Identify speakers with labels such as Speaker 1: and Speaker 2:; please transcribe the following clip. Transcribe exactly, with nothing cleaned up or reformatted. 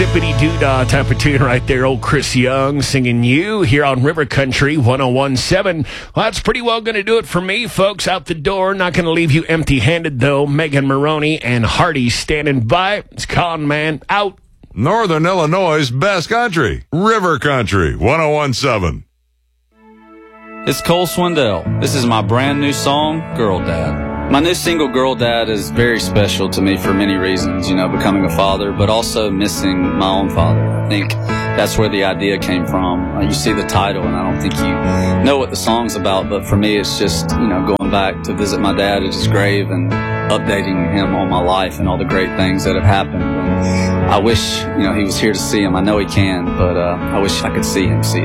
Speaker 1: zippity doo-dah type of tune right there. Old Chris Young singing You here on River Country one oh one point seven. Well, that's pretty well going to do it for me, folks. Out the door. Not going to leave you empty-handed, though. Megan Maroney and Hardy standing by. It's Con Man out.
Speaker 2: Northern Illinois' best country. River Country one oh one point seven.
Speaker 3: It's Cole Swindell. This is my brand new song, Girl Dad. My new single, Girl Dad, is very special to me for many reasons, you know, becoming a father, but also missing my own father. I think that's where the idea came from. Uh, you see the title, and I don't think you know what the song's about, but for me, it's just, you know, going back to visit my dad at his grave and updating him on my life and all the great things that have happened. And I wish, you know, he was here to see him. I know he can, but uh, I wish I could see him see